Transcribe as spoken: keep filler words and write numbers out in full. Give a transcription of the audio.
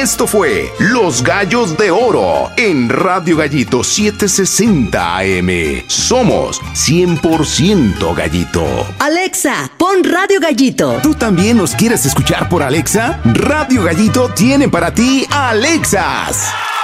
Esto fue Los Gallos de Oro en Radio Gallito setecientos sesenta A M. Somos cien por ciento Gallito. Alexa, pon Radio Gallito. ¿Tú también nos quieres escuchar por Alexa? Radio Gallito tiene para ti Alexas.